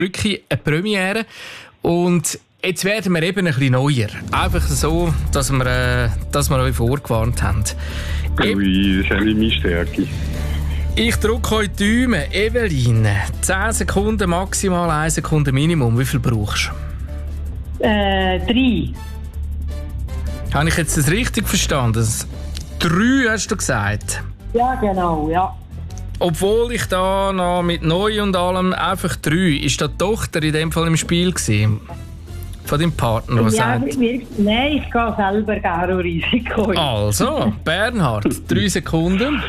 wirklich eine Premiere. Und jetzt werden wir eben ein bisschen neuer. Einfach so, dass wir euch vorgewarnt haben. Ui, das ist eigentlich meine Stärke. Ich drücke euch die Daumen. Evelyn, 10 Sekunden maximal, 1 Sekunde Minimum. Wie viel brauchst du? 3. Habe ich jetzt das richtig verstanden? 3 hast du gesagt? Ja, genau, ja. Obwohl ich da noch mit neu und allem einfach 3. Ist da die Tochter in dem Fall im Spiel gewesen? Von deinem Partner, was sagt? Nein, ich gehe selber gerne Risiko. Also, Bernhard, 3 Sekunden.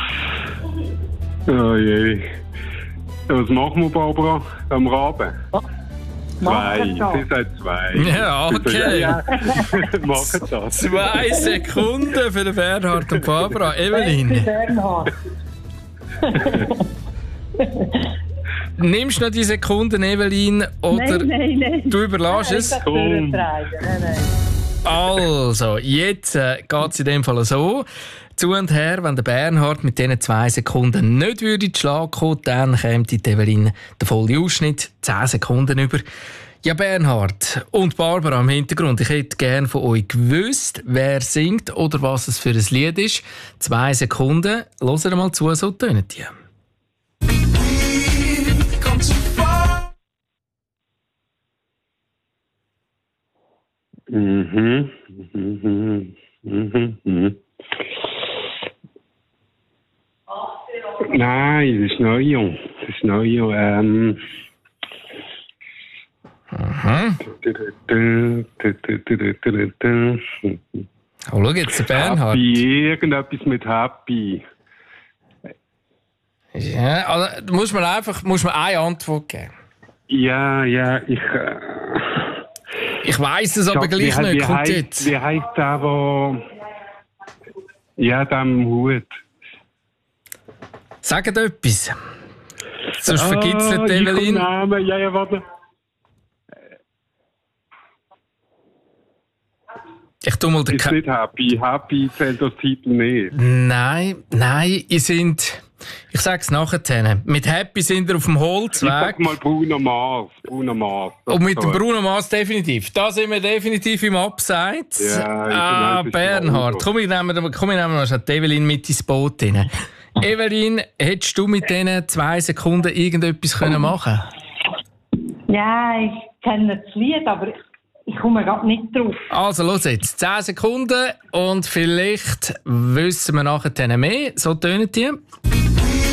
Oh je. Was machen wir, Barbara? Am Raben? 2. Sie sagt 2. Ja, okay. Ja. Machen das. 2 Sekunden für den Bernhard und Barbara. Evelyn. Bernhard. Nimmst du noch die Sekunden, Evelyn, oder nein. Du überlässt es? Nein. Also, jetzt geht es in dem Fall so. Zu und her, wenn der Bernhard mit diesen 2 Sekunden nicht würde zu Schlag kommen, dann käme die Evelyn den vollen Ausschnitt, 10 Sekunden über. Ja, Bernhard und Barbara im Hintergrund, ich hätte gerne von euch gewusst, wer singt oder was es für ein Lied ist. 2 Sekunden, hört mal zu, so tönen die. Nein, das ist neu. Oh, schau jetzt, der Bernhard. Happy, irgendetwas mit Happy. Ja, also muss man eine Antwort geben. Ja, ich weiss es aber gleich nicht. Kommt jetzt. Wie heisst der, wo... Ja, der am Hut. Sagt etwas. Sonst vergiss nicht, Evelyn. Ja, warte. Ich tu mal den ist nicht Happy. Happy zählt das Titel nicht. Nein, ich sag's nachher. Mit Happy sind wir auf dem Holzweg. Ich sag mal Bruno Mars. Und mit dem Bruno Mars definitiv. Da sind wir definitiv im Abseits. Ja, Bernhard, komm, ich nehme mal schon die Evelyn mit ins Boot rein. Evelyn, hättest du mit diesen 2 Sekunden irgendetwas machen können? Ja, ich kenne das Lied, aber ich komme gerade nicht drauf. Also, los jetzt. 10 Sekunden und vielleicht wissen wir nachher mehr. So tönen die.